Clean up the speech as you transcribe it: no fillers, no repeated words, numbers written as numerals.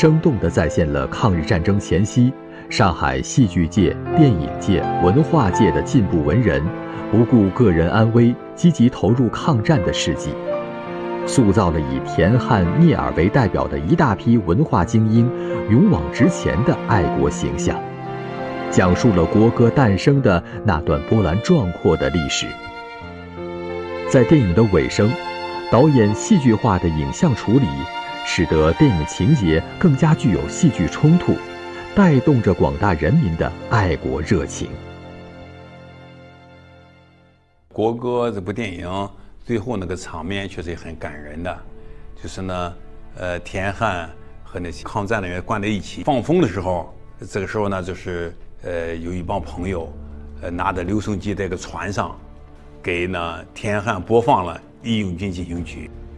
生动地再现了抗日战争前夕上海戏剧界、电影界、文化界的进步文人不顾个人安危，积极投入抗战的事迹，塑造了以田汉、聂耳为代表的一大批文化精英勇往直前的爱国形象，讲述了国歌诞生的那段波澜壮阔的历史。在电影的尾声，导演戏剧化的影像处理，使得电影情节更加具有戏剧冲突，带动着广大人民的爱国热情。 国歌这部电影最后那个场面确实也很感人的，就是呢，田汉和那些抗战人员关在一起放风的时候，这个时候呢，就是有一帮朋友，拿着留声机在一个船上，给呢田汉播放了《义勇军进行曲》。